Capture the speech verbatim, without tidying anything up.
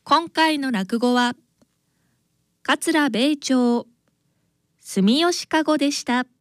今回の落語は桂米朝住吉かごでした。